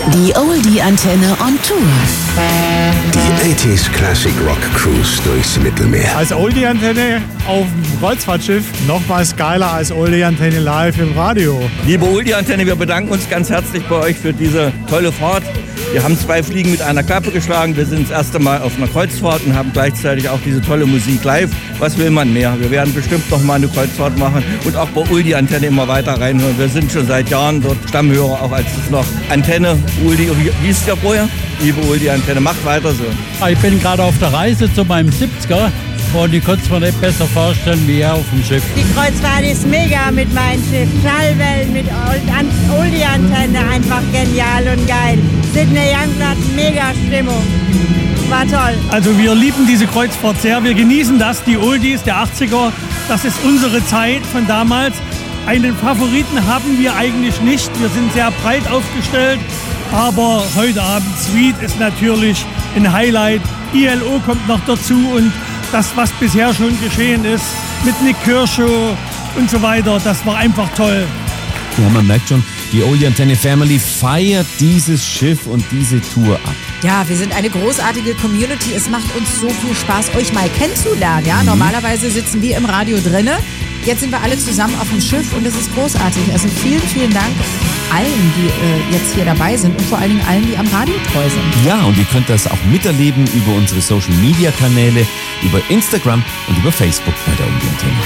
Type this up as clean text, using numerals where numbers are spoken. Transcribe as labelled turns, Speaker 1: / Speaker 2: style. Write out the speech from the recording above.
Speaker 1: Die Oldie-Antenne on Tour.
Speaker 2: Die 80s Classic Rock Cruise durchs Mittelmeer.
Speaker 3: Als Oldie-Antenne auf dem Kreuzfahrtschiff nochmals geiler als Oldie-Antenne live im Radio.
Speaker 4: Liebe Oldie-Antenne, wir bedanken uns ganz herzlich bei euch für diese tolle Fahrt. Wir haben 2 Fliegen mit einer Klappe geschlagen. Wir sind das erste Mal auf einer Kreuzfahrt und haben gleichzeitig auch diese tolle Musik live. Was will man mehr? Wir werden bestimmt noch mal eine Kreuzfahrt machen und auch bei Oldie-Antenne immer weiter reinhören. Wir sind schon seit Jahren dort Stammhörer, auch als es noch Antenne, Oldie, wie hieß es ja vorher? Liebe Oldie-Antenne, macht weiter so.
Speaker 5: Ich bin gerade auf der Reise zu meinem 70er und ich konnte es mir nicht besser vorstellen wie hier auf dem Schiff.
Speaker 6: Die Kreuzfahrt ist mega mit meinem Schiff. Schallwellen mit Oldie-Antenne, einfach genial und geil. Sydney Youngblood, mega Stimmung. War toll.
Speaker 3: Also wir lieben diese Kreuzfahrt sehr. Wir genießen das, die Oldies der 80er. Das ist unsere Zeit von damals. Einen Favoriten haben wir eigentlich nicht. Wir sind sehr breit aufgestellt. Aber heute Abend Sweet ist natürlich ein Highlight. ILO kommt noch dazu und das, was bisher schon geschehen ist, mit Nick Kershaw und so weiter, das war einfach toll.
Speaker 7: Ja, man merkt schon, die Oldie-Antenne Family feiert dieses Schiff und diese Tour ab.
Speaker 8: Ja, wir sind eine großartige Community. Es macht uns so viel Spaß, euch mal kennenzulernen. Ja? Normalerweise sitzen wir im Radio drinne. Jetzt sind wir alle zusammen auf dem Schiff und es ist großartig. Also vielen, vielen Dank allen, die jetzt hier dabei sind und vor allen Dingen allen, die am Radio treu sind.
Speaker 7: Ja, und ihr könnt das auch miterleben über unsere Social-Media-Kanäle, über Instagram und über Facebook bei der Oldie-Antenne.